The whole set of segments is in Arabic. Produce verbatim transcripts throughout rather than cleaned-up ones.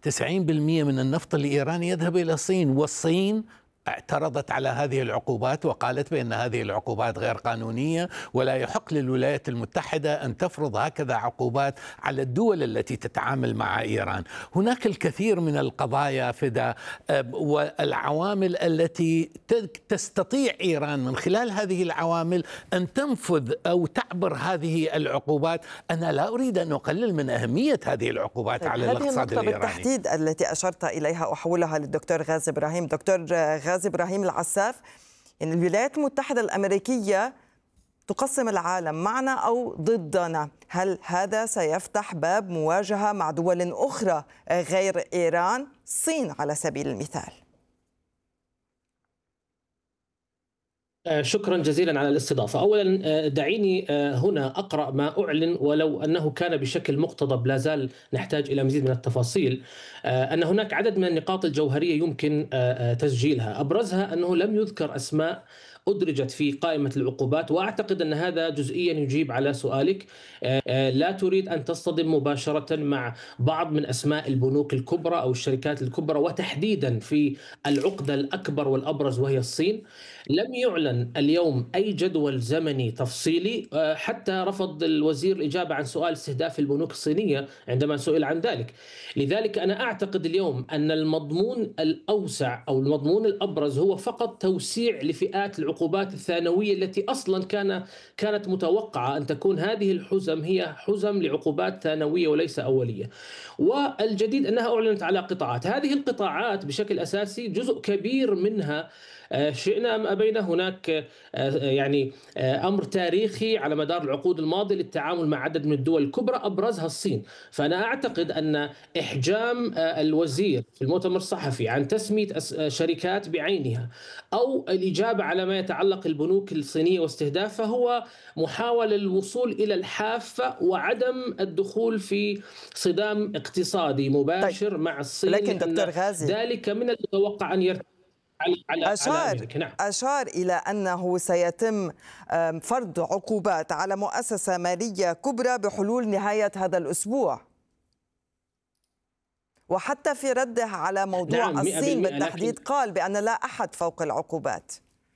تسعين بالمئة من النفط الإيراني يذهب إلى الصين، والصين اعترضت على هذه العقوبات وقالت بأن هذه العقوبات غير قانونية، ولا يحق للولايات المتحدة أن تفرض هكذا عقوبات على الدول التي تتعامل مع إيران. هناك الكثير من القضايا فدا والعوامل التي تستطيع إيران من خلال هذه العوامل أن تنفذ أو تعبر هذه العقوبات. أنا لا أريد أن أقلل من أهمية هذه العقوبات على الاقتصاد الإيراني. بالتحديد التي أشرت إليها أحولها للدكتور غازي إبراهيم. دكتور غازي إبراهيم العساف، إن الولايات المتحدة الأمريكية تقسم العالم معنا أو ضدنا، هل هذا سيفتح باب مواجهة مع دول أخرى غير إيران، الصين على سبيل المثال؟ شكرا جزيلا على الاستضافة. أولا دعيني هنا أقرأ ما أعلن ولو أنه كان بشكل مقتضب، لا زال نحتاج إلى مزيد من التفاصيل. أن هناك عدد من النقاط الجوهرية يمكن تسجيلها، أبرزها أنه لم يذكر أسماء أدرجت في قائمة العقوبات، وأعتقد أن هذا جزئيا يجيب على سؤالك. لا تريد أن تصطدم مباشرة مع بعض من أسماء البنوك الكبرى أو الشركات الكبرى، وتحديدا في العقدة الأكبر والأبرز وهي الصين. لم يعلن اليوم أي جدول زمني تفصيلي، حتى رفض الوزير الإجابة عن سؤال استهداف البنوك الصينية عندما سئل عن ذلك. لذلك أنا أعتقد اليوم أن المضمون الأوسع أو المضمون الأبرز هو فقط توسيع لفئات العقوبات الثانوية التي أصلا كان كانت متوقعة أن تكون هذه الحزم هي حزم لعقوبات ثانوية وليس أولية. والجديد أنها أعلنت على قطاعات، هذه القطاعات بشكل أساسي جزء كبير منها شئنا أم أبينا هناك يعني أمر تاريخي على مدار العقود الماضية للتعامل مع عدد من الدول الكبرى أبرزها الصين. فأنا أعتقد أن إحجام الوزير في المؤتمر الصحفي عن تسمية شركات بعينها أو الإجابة على ما يتعلق البنوك الصينية واستهدافها هو محاولة للوصول إلى الحافة وعدم الدخول في صدام اقتصادي مباشر طيب. مع الصين، لكن دكتور غازي ذلك من المتوقع أن يرتفع على أشار, على نعم. أشار إلى أنه سيتم فرض عقوبات على مؤسسة مالية كبرى بحلول نهاية هذا الأسبوع، وحتى في رده على موضوع نعم الصين بالتحديد لكن... قال بأن لا أحد فوق العقوبات.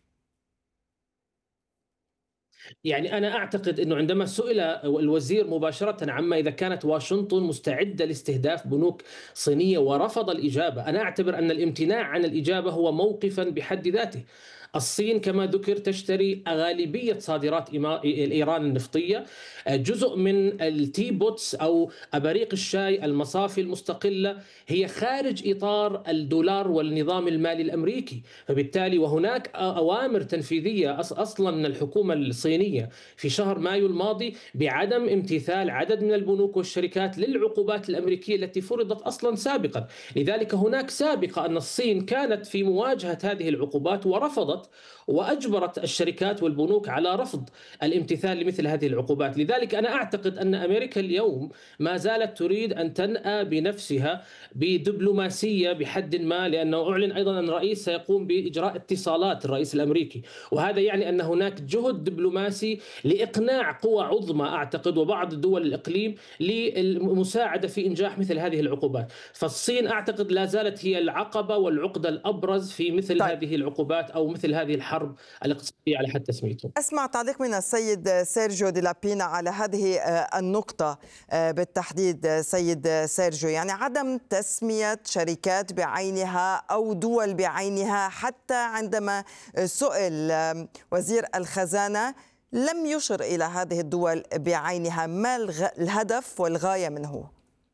يعني أنا أعتقد أنه عندما سئل الوزير مباشرة عما إذا كانت واشنطن مستعدة لاستهداف بنوك صينية ورفض الإجابة، أنا أعتبر أن الامتناع عن الإجابة هو موقفا بحد ذاته. الصين كما ذكر تشتري غالبية صادرات إيران النفطية، جزء من التي بوتس أو أباريق الشاي المصافي المستقلة هي خارج إطار الدولار والنظام المالي الأمريكي، فبالتالي وهناك أوامر تنفيذية أصلا من الحكومة الصينية في شهر مايو الماضي بعدم امتثال عدد من البنوك والشركات للعقوبات الأمريكية التي فرضت أصلا سابقا. لذلك هناك سابقا أن الصين كانت في مواجهة هذه العقوبات ورفضت وأجبرت الشركات والبنوك على رفض الامتثال لمثل هذه العقوبات. لذلك أنا أعتقد أن أمريكا اليوم ما زالت تريد أن تنأى بنفسها بدبلوماسية بحد ما، لأنه أعلن أيضا أن الرئيس سيقوم بإجراء اتصالات الرئيس الأمريكي، وهذا يعني أن هناك جهد دبلوماسي لإقناع قوى عظمى أعتقد وبعض دول الإقليم للمساعدة في إنجاح مثل هذه العقوبات. فالصين أعتقد لا زالت هي العقبة والعقدة الأبرز في مثل طيب. هذه العقوبات أو مثل هذه الحرب الاقتصادية على حد تسميته. أسمع تعليق من السيد سيرجيو دي لابينا على هذه النقطة بالتحديد. سيد سيرجيو، يعني عدم تسمية شركات بعينها أو دول بعينها، حتى عندما سئل وزير الخزانة لم يشر إلى هذه الدول بعينها، ما الهدف والغاية منه؟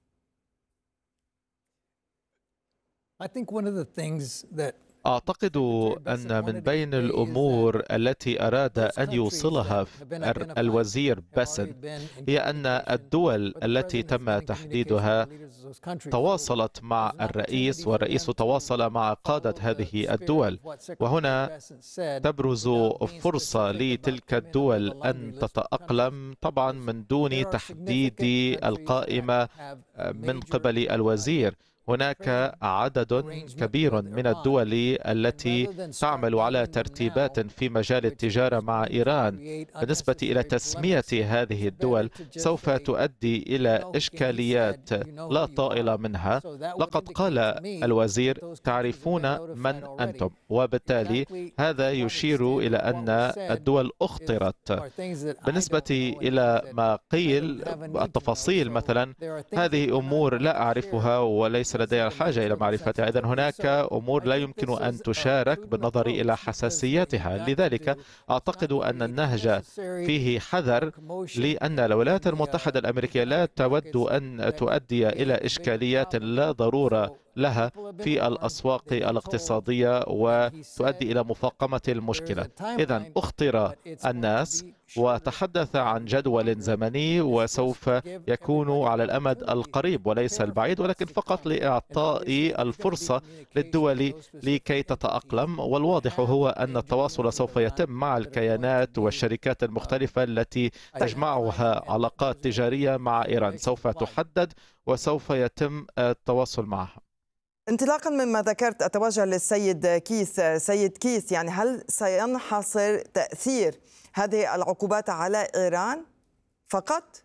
I think one of the things that أعتقد أن من بين الأمور التي أراد أن يوصلها الوزير باسن هي أن الدول التي تم تحديدها تواصلت مع الرئيس والرئيس تواصل مع قادة هذه الدول، وهنا تبرز فرصة لتلك الدول أن تتأقلم طبعا من دون تحديد القائمة من قبل الوزير. هناك عدد كبير من الدول التي تعمل على ترتيبات في مجال التجارة مع إيران. بالنسبة إلى تسمية هذه الدول سوف تؤدي إلى إشكاليات لا طائل منها. لقد قال الوزير: تعرفون من أنتم، وبالتالي هذا يشير إلى أن الدول أخطرت. بالنسبة إلى ما قيل التفاصيل مثلا، هذه أمور لا أعرفها وليس لدي الحاجة إلى معرفتها. إذن هناك أمور لا يمكن أن تشارك بالنظر إلى حساسيتها. لذلك أعتقد أن النهج فيه حذر، لأن الولايات المتحدة الأمريكية لا تود أن تؤدي إلى إشكاليات لا ضرورة لها في الأسواق الاقتصادية وتؤدي إلى مفاقمة المشكلة. إذن أخطر الناس وتحدث عن جدول زمني وسوف يكون على الأمد القريب وليس البعيد، ولكن فقط لإعطاء الفرصة للدول لكي تتأقلم. والواضح هو أن التواصل سوف يتم مع الكيانات والشركات المختلفة التي تجمعها علاقات تجارية مع إيران، سوف تحدد وسوف يتم التواصل معها. انطلاقا مما ذكرت أتوجه للسيد كيث. سيد كيث، يعني هل سينحصر تأثير هذه العقوبات على إيران فقط؟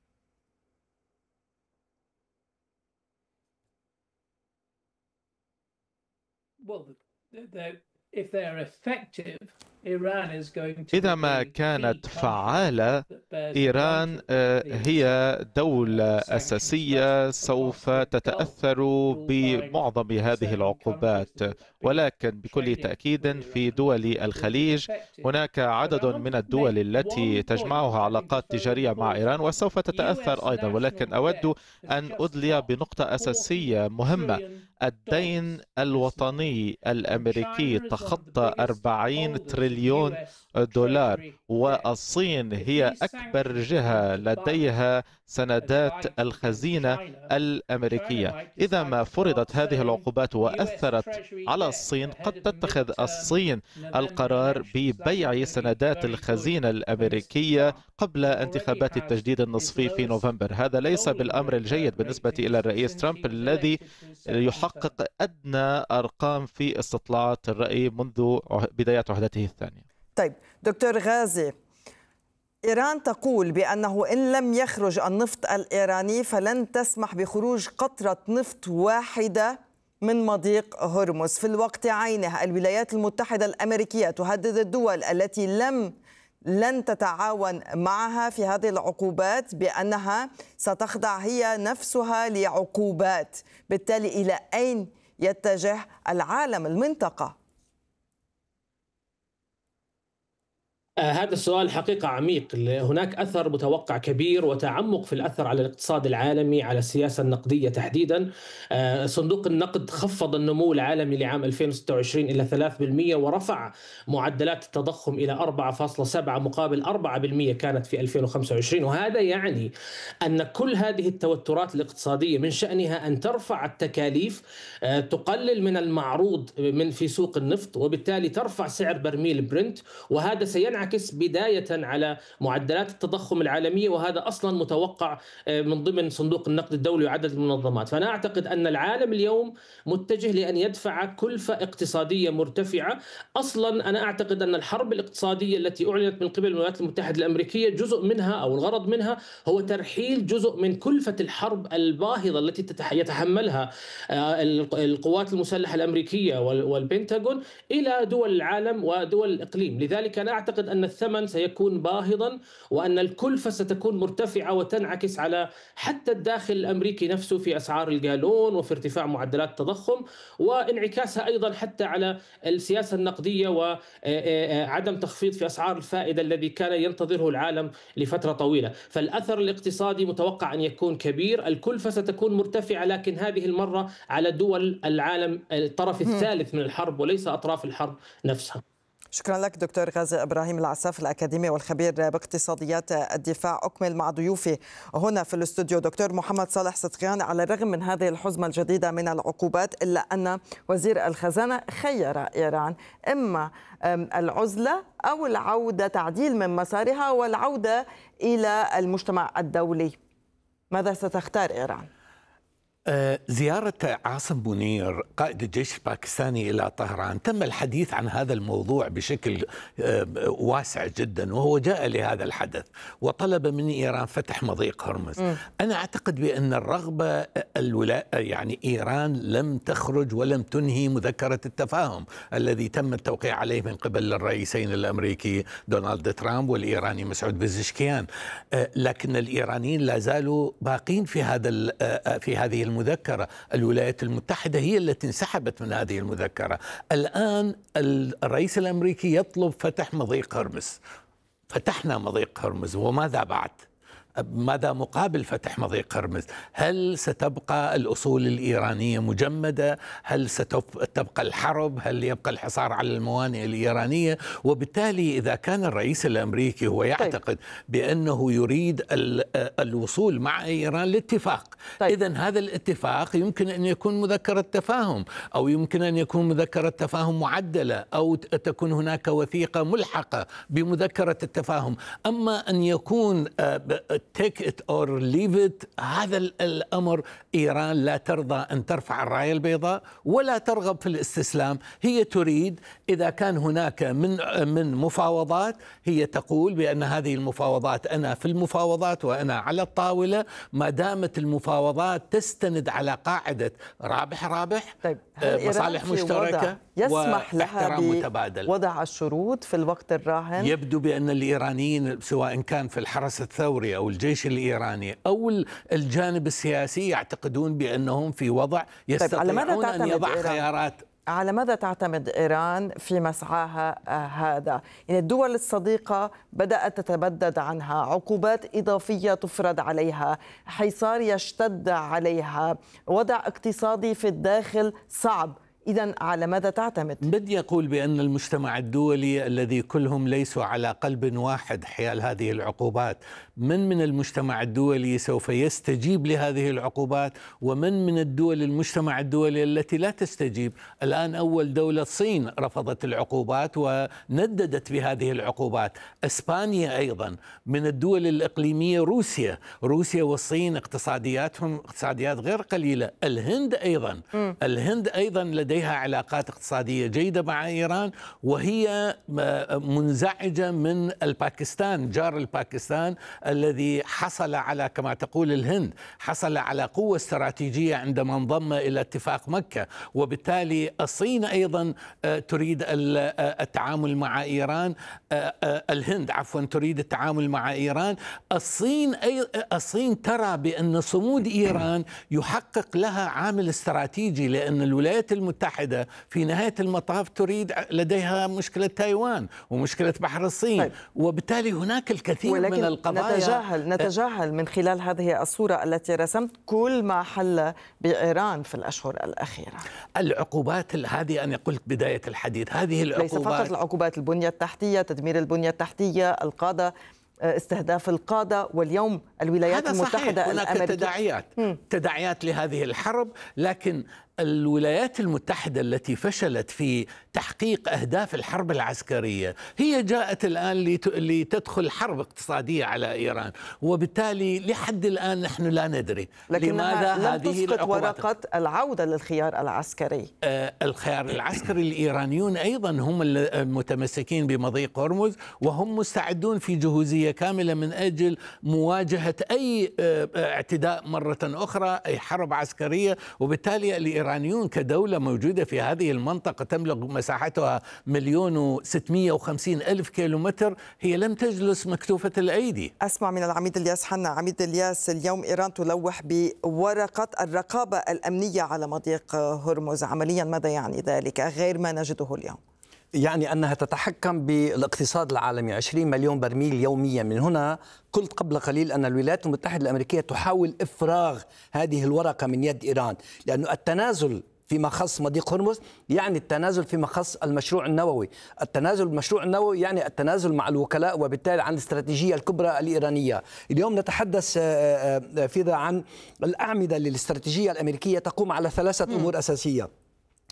إذا ما كانت فعالة، إيران هي دولة أساسية سوف تتأثر بمعظم هذه العقوبات، ولكن بكل تأكيد في دول الخليج هناك عدد من الدول التي تجمعها علاقات تجارية مع إيران وسوف تتأثر أيضا. ولكن أود أن أدلي بنقطة أساسية مهمة: الدين الوطني الأمريكي تخطى أربعين تريليون دولار، والصين هي أكبر جهة لديها سندات الخزينة الأمريكية. إذا ما فرضت هذه العقوبات وأثرت على الصين، قد تتخذ الصين القرار ببيع سندات الخزينة الأمريكية قبل انتخابات التجديد النصفي في نوفمبر. هذا ليس بالأمر الجيد بالنسبة إلى الرئيس ترامب الذي يحقق أدنى أرقام في استطلاعات الرأي منذ بداية عهدته الثانية. طيب دكتور غازي، إيران تقول بأنه إن لم يخرج النفط الإيراني فلن تسمح بخروج قطرة نفط واحدة من مضيق هرمز. في الوقت عينه الولايات المتحدة الأمريكية تهدد الدول التي لم لن تتعاون معها في هذه العقوبات بأنها ستخضع هي نفسها لعقوبات. بالتالي إلى أين يتجه العالم، المنطقة؟ آه هذا السؤال حقيقة عميق. هناك أثر متوقع كبير وتعمق في الأثر على الاقتصاد العالمي، على السياسة النقدية تحديدا. آه صندوق النقد خفض النمو العالمي لعام ألفين وستة وعشرين إلى ثلاثة بالمئة ورفع معدلات التضخم إلى أربعة فاصلة سبعة مقابل أربعة بالمئة كانت في ألفين وخمسة وعشرين. وهذا يعني أن كل هذه التوترات الاقتصادية من شأنها أن ترفع التكاليف، آه تقلل من المعروض من في سوق النفط، وبالتالي ترفع سعر برميل برنت، وهذا سينعكس بداية على معدلات التضخم العالمية، وهذا أصلا متوقع من ضمن صندوق النقد الدولي وعدد المنظمات. فأنا أعتقد أن العالم اليوم متجه لأن يدفع كلفة اقتصادية مرتفعة. أصلا أنا أعتقد أن الحرب الاقتصادية التي أعلنت من قبل الولايات المتحدة الأمريكية جزء منها أو الغرض منها هو ترحيل جزء من كلفة الحرب الباهظة التي يتحملها القوات المسلحة الأمريكية والبنتاغون إلى دول العالم ودول الإقليم. لذلك أنا أعتقد أن الثمن سيكون باهظا، وأن الكلفة ستكون مرتفعة وتنعكس على حتى الداخل الأمريكي نفسه في أسعار الجالون وفي ارتفاع معدلات التضخم، وانعكاسها أيضا حتى على السياسة النقدية وعدم تخفيض في أسعار الفائدة الذي كان ينتظره العالم لفترة طويلة. فالأثر الاقتصادي متوقع أن يكون كبير، الكلفة ستكون مرتفعة، لكن هذه المرة على دول العالم الطرف الثالث من الحرب وليس أطراف الحرب نفسها. شكرا لك دكتور غازي إبراهيم العساف، الأكاديمي والخبير باقتصاديات الدفاع. أكمل مع ضيوفي هنا في الاستوديو دكتور محمد صالح صدقيان. على الرغم من هذه الحزمة الجديدة من العقوبات، إلا أن وزير الخزانة خير إيران إما العزلة أو العودة، تعديل من مسارها والعودة إلى المجتمع الدولي. ماذا ستختار إيران؟ زيارة عاصم منير قائد الجيش الباكستاني إلى طهران تم الحديث عن هذا الموضوع بشكل واسع جدا، وهو جاء لهذا الحدث وطلب من إيران فتح مضيق هرمز. م. أنا أعتقد بأن الرغبة الولا... يعني إيران لم تخرج ولم تنهي مذكرة التفاهم الذي تم التوقيع عليه من قبل الرئيسين الأمريكي دونالد ترامب والإيراني مسعود بزشكيان، لكن الإيرانيين لا زالوا باقين في هذا في هذه المذكرة. الولايات المتحدة هي التي انسحبت من هذه المذكرة. الآن الرئيس الأمريكي يطلب فتح مضيق هرمز. فتحنا مضيق هرمز، وماذا بعد؟ ماذا مقابل فتح مضيق هرمز؟ هل ستبقى الأصول الإيرانية مجمدة؟ هل ستبقى الحرب؟ هل يبقى الحصار على الموانئ الإيرانية؟ وبالتالي إذا كان الرئيس الأمريكي هو يعتقد بأنه يريد الوصول مع إيران لاتفاق، إذن هذا الاتفاق يمكن أن يكون مذكرة تفاهم، أو يمكن أن يكون مذكرة تفاهم معدلة، أو تكون هناك وثيقة ملحقة بمذكرة التفاهم. أما أن يكون take it or leave it، هذا الأمر إيران لا ترضى أن ترفع الراية البيضاء ولا ترغب في الاستسلام. هي تريد إذا كان هناك من من مفاوضات، هي تقول بأن هذه المفاوضات أنا في المفاوضات وأنا على الطاولة، ما دامت المفاوضات تستند على قاعدة رابح رابح، طيب مصالح مشتركة يسمح لها متبادل. وضع الشروط في الوقت الراهن. يبدو بأن الإيرانيين سواء كان في الحرس الثوري أو الجيش الإيراني أو الجانب السياسي يعتقدون بأنهم في وضع يستطيعون أن يضع خيارات. على ماذا تعتمد إيران في مسعاها هذا؟ يعني الدول الصديقة بدأت تتبدد عنها، عقوبات إضافية تفرض عليها، حصار يشتد عليها، وضع اقتصادي في الداخل صعب. إذن على ماذا تعتمد؟ بدي أقول بأن المجتمع الدولي الذي كلهم ليسوا على قلب واحد حيال هذه العقوبات، من من المجتمع الدولي سوف يستجيب لهذه العقوبات، ومن من الدول المجتمع الدولي التي لا تستجيب. الآن أول دولة الصين رفضت العقوبات ونددت بهذه العقوبات. إسبانيا أيضا. من الدول الإقليمية روسيا روسيا والصين اقتصادياتهم اقتصاديات غير قليلة. الهند أيضا م. الهند أيضا لديها لديها علاقات اقتصادية جيدة مع إيران، وهي منزعجة من الباكستان، جار الباكستان الذي حصل على كما تقول الهند حصل على قوة استراتيجية عندما انضم إلى اتفاق مكة. وبالتالي الصين أيضا تريد التعامل مع إيران، الهند عفوا تريد التعامل مع إيران. الصين الصين ترى بأن صمود إيران يحقق لها عامل استراتيجي، لأن الولايات المتحدة في نهاية المطاف تريد لديها مشكلة تايوان ومشكلة بحر الصين. طيب. وبالتالي هناك الكثير من القضايا. نتجاهل نتجاهل من خلال هذه الصورة التي رسمت كل ما حل بإيران في الأشهر الأخيرة. العقوبات هذه أنا قلت بداية الحديث، هذه العقوبات ليس فقط العقوبات، البنية التحتية، تدمير البنية التحتية، القادة، استهداف القادة، واليوم الولايات المتحدة الأمريكية. هناك تداعيات تداعيات لهذه الحرب، لكن الولايات المتحدة التي فشلت في تحقيق أهداف الحرب العسكرية هي جاءت الآن لتدخل حرب اقتصادية على إيران، وبالتالي لحد الآن نحن لا ندري لماذا لم هذه تسقط ورقة العودة للخيار العسكري. آه الخيار العسكري الإيرانيون أيضا هم المتمسكين بمضيق هرمز، وهم مستعدون في جهوزية كاملة من أجل مواجهة أي آه اعتداء مرة أخرى، أي حرب عسكرية. وبالتالي الإيرانيون كدولة موجودة في هذه المنطقة تملك مساحتها مليون وستمئة وخمسين ألف كيلومتر، هي لم تجلس مكتوفة الأيدي. أسمع من العميد الياس حنا. عميد الياس، اليوم إيران تلوح بورقة الرقابة الأمنية على مضيق هرمز، عمليا ماذا يعني ذلك غير ما نجده اليوم؟ يعني أنها تتحكم بالاقتصاد العالمي، عشرين مليون برميل يوميا. من هنا قلت قبل قليل أن الولايات المتحدة الأمريكية تحاول إفراغ هذه الورقة من يد إيران، لأن التنازل فيما خص مضيق هرمز يعني التنازل فيما خص المشروع النووي. التنازل بالمشروع النووي يعني التنازل مع الوكلاء، وبالتالي عن الاستراتيجية الكبرى الإيرانية. اليوم نتحدث فيذا عن الأعمدة للاستراتيجية الأمريكية تقوم على ثلاثة أمور أساسية: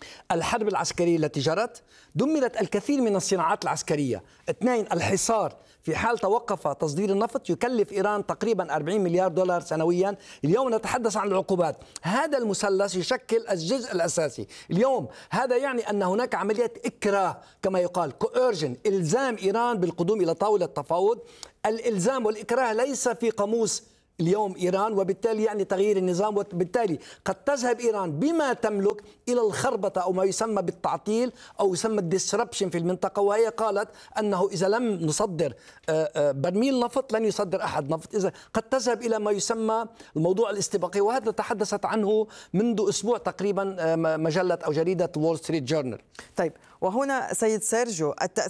الحرب العسكرية التي جرت، دمرت الكثير من الصناعات العسكرية. اثنين، الحصار في حال توقف تصدير النفط يكلف إيران تقريبا أربعين مليار دولار سنويا. اليوم نتحدث عن العقوبات. هذا المثلث يشكل الجزء الأساسي. اليوم هذا يعني أن هناك عملية إكراه كما يقال coercion، إلزام إيران بالقدوم إلى طاولة التفاوض. الإلزام والإكراه ليس في قاموس اليوم إيران، وبالتالي يعني تغيير النظام، وبالتالي قد تذهب إيران بما تملك إلى الخربطة أو ما يسمى بالتعطيل أو يسمى الديسربشن في المنطقة. وهي قالت أنه إذا لم نصدر برميل نفط لن يصدر أحد نفط. إذا قد تذهب إلى ما يسمى الموضوع الاستباقي، وهذا تحدثت عنه منذ أسبوع تقريبا مجلة أو جريدة وول ستريت جورنال. طيب، وهنا سيد سيرجيو، التأثير